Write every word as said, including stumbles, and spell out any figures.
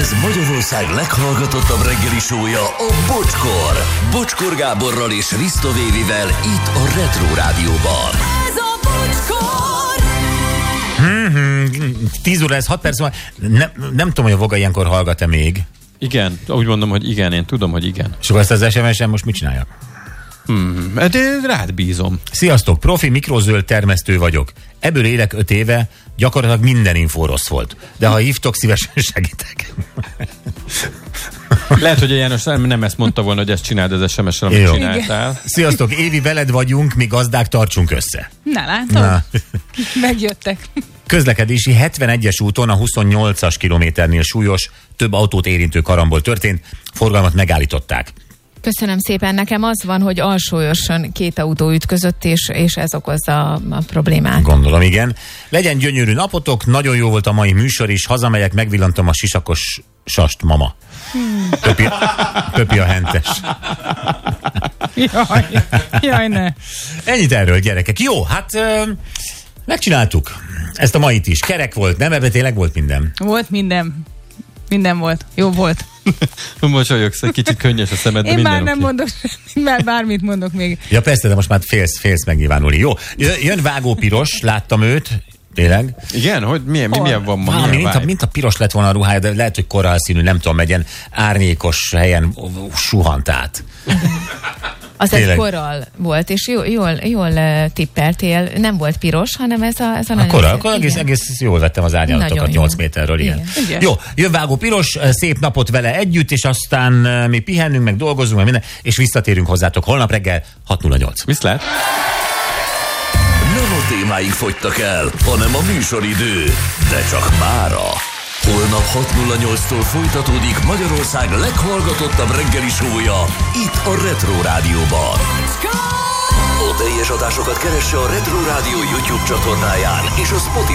Ez Magyarország leghallgatottabb reggeli show-ja, a Bocskor. Bocskor Gáborral és Risto Vévivel itt a Retro Rádióban. Ez a Bocskor! Hmm, tíz óra, ez hat perc van. Nem, nem tudom, hogy a Voga ilyenkor hallgat-e még. Igen, úgy mondom, hogy igen, én tudom, hogy igen. És akkor ezt az es em es-en most mit csináljak? Hmm, de rád bízom. Sziasztok, profi mikrozöld termesztő vagyok. Ebből élek öt éve, gyakorlatilag minden infó rossz volt. De ha hívtok, szívesen segítek. Lehet, hogy a János nem ezt mondta volna, hogy ezt csináld az es em es-re, amit Jó. csináltál. Sziasztok, Évi, veled vagyunk, mi gazdák, tartsunk össze. Na, látod? Na. Megjöttek. Közlekedési hetvenegyes úton a huszonnyolcas kilométernél súlyos, több autót érintő karambol történt, forgalmat megállították. Köszönöm szépen. Nekem az van, hogy alsólyosson két autó ütközött, és, és ez okozza a, a problémát. Gondolom, igen. Legyen gyönyörű napotok, nagyon jó volt a mai műsor is, hazamegyek, megvillantom a sisakos sast, mama. Hmm. Pöpi, pöpi a hentes. Jaj, jaj ne. Ennyit erről, gyerekek. Jó, hát ö, megcsináltuk ezt a mait is. Kerek volt, nem? Ebben tényleg volt minden. Volt minden. Minden volt. Jó volt. Mosolyogsz, egy kicsit könnyes a szemed, de Én minden már nem oké. mondok semmit, már bármit mondok még. Ja persze, de most már félsz, félsz megnyilvánulni. Jó, jön Vágó Piros, láttam őt, tényleg. Igen? Hogy milyen, mi, Hol? milyen van ma? Valami, Milyen mint, a, vibe? mint a piros lett volna a ruhája, de lehet, hogy korallszínű, nem tudom, megyen árnyékos helyen suhant át. Az Tényleg. egy korall volt, és jól, jól, jól uh, tippeltél. Nem volt piros, hanem ez a, ez a A nagyon korall, szép- akkor egész, igen. egész jól vettem az árnyalatokat Nagyon jó. nyolc méterről, igen. Igen. Igen. Jó, jön Vágó Piros, szép napot vele együtt, és aztán uh, mi pihennünk, meg dolgozunk, meg minden, és visszatérünk hozzátok holnap reggel hat nulla nyolc. Viszlát? Nem a témáink fogytak el, hanem a műsoridő. De csak mára. Holnap hat nulla nyolctól folytatódik Magyarország leghallgatottabb reggeli show-ja itt a Retro Rádióban. A teljes adásokat keresse a Retro Rádió YouTube csatornáján és a Spotify